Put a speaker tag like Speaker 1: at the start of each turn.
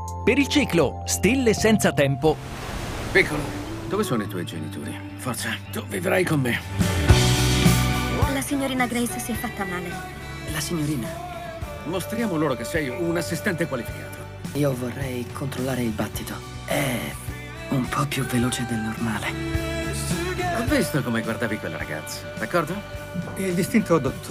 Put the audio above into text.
Speaker 1: Per il ciclo Stille senza tempo,
Speaker 2: Piccolo, dove sono i tuoi genitori? Forza, tu vivrai con me.
Speaker 3: La signorina Grace si è fatta male.
Speaker 4: La signorina,
Speaker 2: Mostriamo loro che sei un assistente qualificato.
Speaker 4: io vorrei controllare il battito. È un po' più veloce del normale.
Speaker 2: Ho visto come guardavi quella ragazza, d'accordo?
Speaker 5: Il distinto dottor